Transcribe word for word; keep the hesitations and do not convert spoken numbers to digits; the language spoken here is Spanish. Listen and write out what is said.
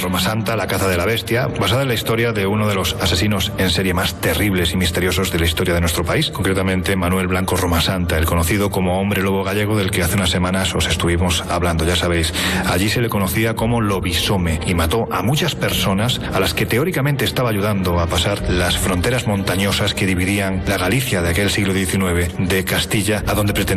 Roma Santa, La caza de la bestia, basada en la historia de uno de los asesinos en serie más terribles y misteriosos de la historia de nuestro país, concretamente Manuel Blanco Roma Santa, el conocido como hombre lobo gallego del que hace unas semanas os estuvimos hablando, ya sabéis. Allí se le conocía como lobisome y mató a muchas personas a las que teóricamente estaba ayudando a pasar las fronteras montañosas que dividían la Galicia de aquel siglo diecinueve de Castilla, a donde pretendía